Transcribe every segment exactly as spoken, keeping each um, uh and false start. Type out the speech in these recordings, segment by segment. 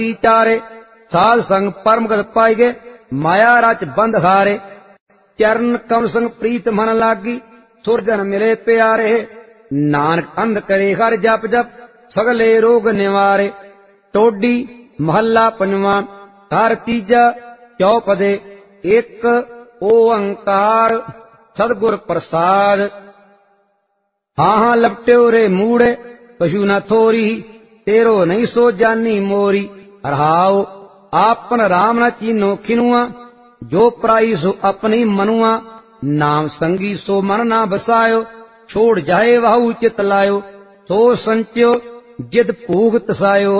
चारे साध संग परमगत पाई गए माया रच बंध हारे चरण कम संग प्रीत मन लागी सुरजन मिले प्यारे नानक अंध करे हर जप जप सगले रोग निवारे टोडी महला पंजवा हर तीजा चौपदे एक ओंकार सदगुर प्रसाद। हाँ हाँ लपट्यो रे मूड़े कछु न थोरी तेरो नहीं सो जानी मोरी रहाओ आपन राम न चीनो खिनुआ जो प्राई सो अपनी मनुआ नाम संगी सो मन ना बसायो छोड़ जाए वाहु चित लायो सो संच्यो जिद भूग तसायो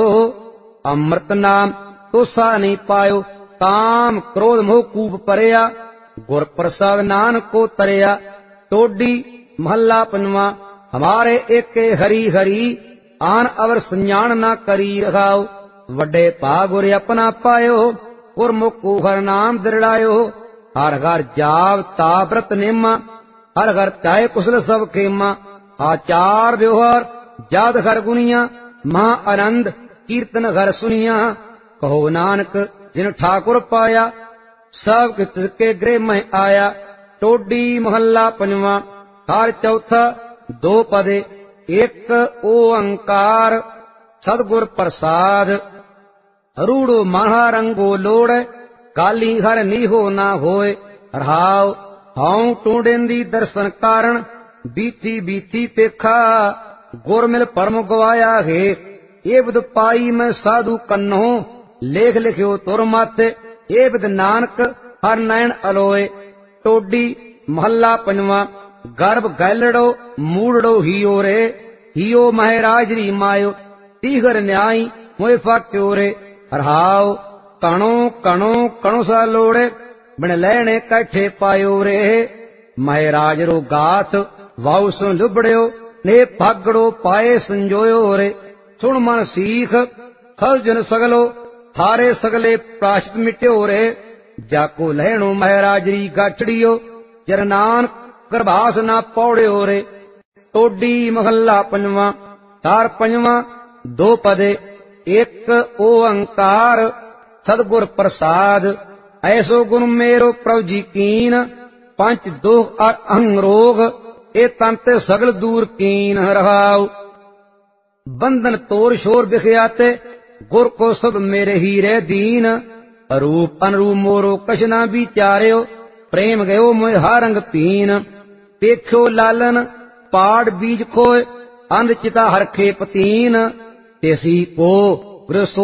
अमृत नाम तो सा नहीं पायो काम क्रोध मोह कूप परया गुर प्रसाद नानक को तरया। टोडी महला पंजवा हमारे एक हरी हरी आन अवर संजान ना करी रखाओ वड्डे भागुर अपना पायो गुरमुख को हर नाम दृढ़ायो हर घर जाव ताव्रत नेमा हर घर चाहे कुशल सब खेमा आचार व्यवहार जाद घर गुनिया महा आनंद कीर्तन घर सुनिया कहो नानक जिन ठाकुर पाया सब किसके गृह में आया। टोडी महला पंजवा हर चौथा दो पदे एक ओंकार सदगुर प्रसाद रूड़ो महारंगो लोड़ काली हर नीहो ना होए रहाव हाउ टूडेंदी दर्शन कारण बीती बीती पेखा गुरमिल परम गवाया है ये बिद पाई मैं साधु कन्हो लेख लिखियो तुर माथे ये बिद नानक हर नयन अलोए। टोडी महला पंजवा गर्भ गैलड़ो मूड़ो हियो रे हियो महराजरी मायो तीगर न्याई मोए फाट्यो रे रहाव कणो कणो कणो सा लोड़े बिन लैने कैठे पायो रे महराज रो गाथ वाउ सो लुबड़ियो ने भागड़ो पाए संजोयो रे सुन मन सीख सब जन सगलो थारे सगले प्राश्चित मिट्यो रे जाको लहणो महराजरी गाठड़ियो जरनान करभास ना पौड़ियो रे। टोडी महला पंजवा तार पंजवा दो पदे एक ओंकार सदगुर प्रसाद ऐसो गुण मेरो प्रभु जी कीन पंच दोख और अहंग रोग ए तंते सगल दूर कीन रहाओ बंधन तोर शोर बिखयाते गुर को सब मेरे ही रे दीन रूप अनुरूप मोरो कशना विचार्यो प्रेम गयो मोह हारंग पीन पेख्यो लालन पाड़ बीज खोए अंध चिता हर खेप तीन तेसी को